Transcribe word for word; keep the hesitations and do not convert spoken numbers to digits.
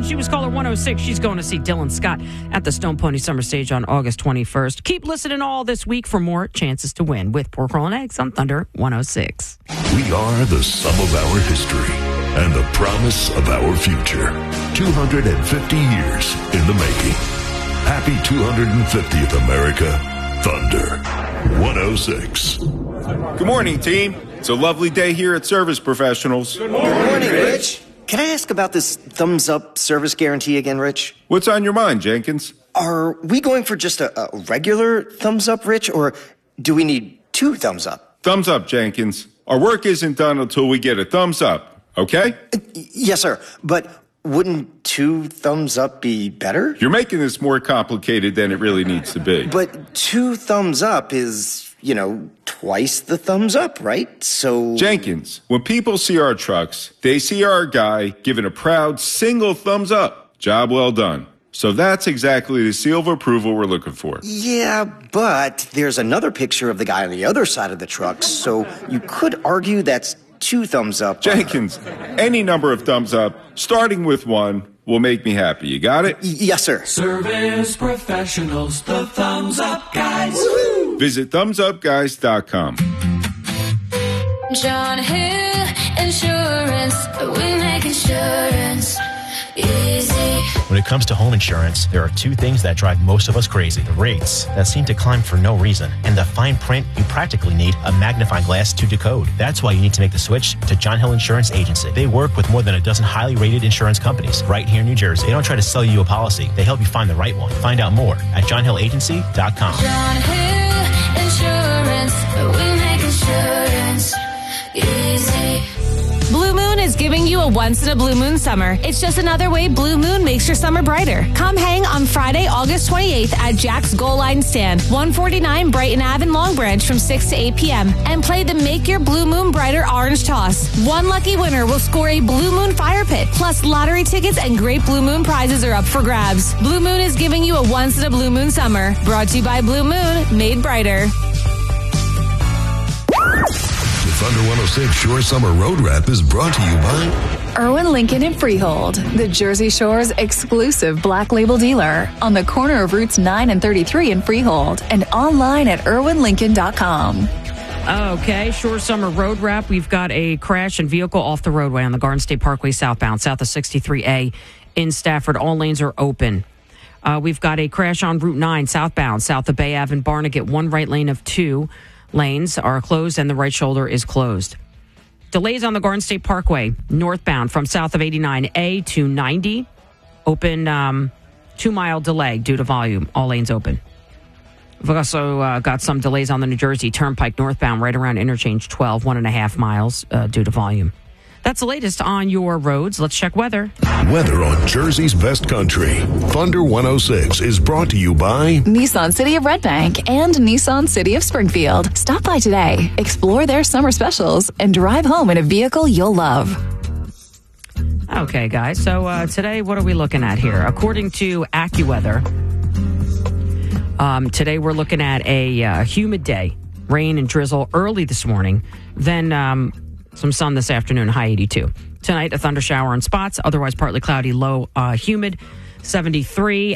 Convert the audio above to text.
She was caller one oh six. She's going to see Dylan Scott at the Stone Pony Summer Stage on August twenty-first. Keep listening all this week for more chances to win with Pork Roll and Eggs on Thunder one oh six. We are the sum of our history and the promise of our future. two hundred fifty years in the making. Happy two hundred fiftieth, America. Thunder one oh six. Good morning, team. It's a lovely day here at Service Professionals. Good morning, Good morning Rich. Can I ask about this thumbs-up service guarantee again, Rich? What's on your mind, Jenkins? Are we going for just a, a regular thumbs-up, Rich, or do we need two thumbs up? Thumbs up, Jenkins. Our work isn't done until we get a thumbs up, okay? Uh, yes, sir, but wouldn't two thumbs up be better? You're making this more complicated than it really needs to be. But two thumbs up is, you know, twice the thumbs up, right? So... Jenkins, when people see our trucks, they see our guy giving a proud single thumbs up. Job well done. So that's exactly the seal of approval we're looking for. Yeah, but there's another picture of the guy on the other side of the truck, so you could argue that's two thumbs up. Jenkins, any number of thumbs up, starting with one, will make me happy. You got it? Y- yes, sir. Service Professionals, the Thumbs Up Guys. Woo-hoo! Visit thumbs up guys dot com. John Hill Insurance, we make insurance easy. When it comes to home insurance, there are two things that drive most of us crazy. The rates that seem to climb for no reason, and the fine print you practically need a magnifying glass to decode. That's why you need to make the switch to John Hill Insurance Agency. They work with more than a dozen highly rated insurance companies right here in New Jersey. They don't try to sell you a policy. They help you find the right one. Find out more at john hill agency dot com. John Hill Insurance, we make insurance easy. Blue Moon is giving you a once-in-a-blue moon summer. It's just another way Blue Moon makes your summer brighter. Come hang on Friday, August twenty-eighth at Jack's Goal Line Stand, one forty-nine Brighton Ave in Long Branch from six to eight p.m. and play the Make Your Blue Moon Brighter Orange Toss. One lucky winner will score a Blue Moon Fire Pit, plus lottery tickets and great Blue Moon prizes are up for grabs. Blue Moon is giving you a once-in-a-blue moon summer. Brought to you by Blue Moon, made brighter. Thunder one oh six Shore Summer Road Wrap is brought to you by Irwin Lincoln and Freehold, the Jersey Shore's exclusive black label dealer on the corner of Routes nine and thirty-three in Freehold and online at irwin lincoln dot com. Okay, Shore Summer Road Wrap. We've got a crash and vehicle off the roadway on the Garden State Parkway southbound, south of sixty-three A in Stafford. All lanes are open. Uh, we've got a crash on Route nine southbound, south of Bay Ave in Barnegat. One right lane of two lanes are closed and the right shoulder is closed. Delays on the Garden State Parkway northbound from south of eighty-nine A to ninety. Open um, two-mile delay due to volume. All lanes open. We've also uh, got some delays on the New Jersey Turnpike northbound right around interchange twelve, one and a half miles uh, due to volume. That's the latest on your roads. Let's check weather. Weather on Jersey's best country. Thunder one oh six is brought to you by Nissan City of Red Bank and Nissan City of Springfield. Stop by today, explore their summer specials, and drive home in a vehicle you'll love. Okay, guys. So uh, today, what are we looking at here? According to AccuWeather, um, today we're looking at a uh, humid day. Rain and drizzle early this morning. Then um, some sun this afternoon, high eighty-two. Tonight, a thunder shower in spots. Otherwise, partly cloudy, low uh, humid, seventy-three.